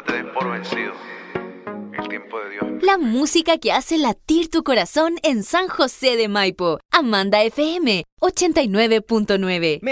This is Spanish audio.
nunca te des por vencido. El tiempo de Dios. La música que hace latir tu corazón en San José de Maipo. Amanda FM 89.9.